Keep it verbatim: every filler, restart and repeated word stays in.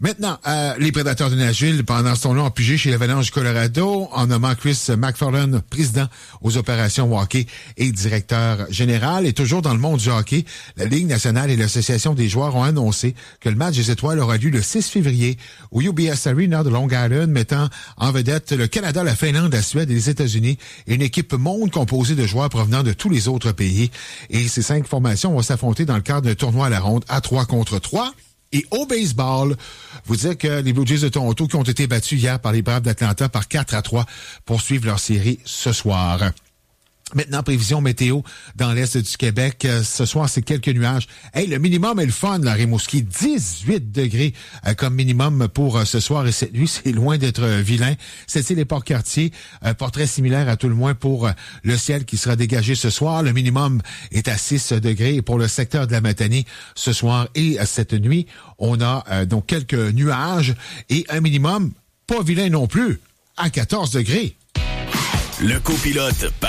Maintenant, euh, les Prédateurs de Nashville, pendant ce temps-là, ont pigé chez l'Avalanche du Colorado en nommant Chris McFarland président aux opérations hockey et directeur général. Et toujours dans le monde du hockey, la Ligue nationale et l'Association des joueurs ont annoncé que le match des étoiles aura lieu le six février au U B S Arena de Long Island, mettant en vedette le Canada, la Finlande, la Suède et les États-Unis, et une équipe monde composée de joueurs provenant de tous les autres pays. Et ces cinq formations vont s'affronter dans le cadre d'un tournoi à la ronde à trois contre trois. Et au baseball, vous dire que les Blue Jays de Toronto qui ont été battus hier par les Braves d'Atlanta par quatre à trois poursuivent leur série ce soir. Maintenant, prévision météo dans l'Est du Québec. Ce soir, c'est quelques nuages. Hey, le minimum est le fun, là, Rimouski. dix-huit degrés euh, comme minimum pour euh, ce soir et cette nuit. C'est loin d'être euh, vilain. C'est-il les Port-Cartier? Un portrait similaire à tout le moins pour euh, le ciel qui sera dégagé ce soir. Le minimum est à six degrés. Et pour le secteur de la Matanie, ce soir et euh, cette nuit, on a euh, donc quelques nuages et un minimum pas vilain non plus, à quatorze degrés. Le copilote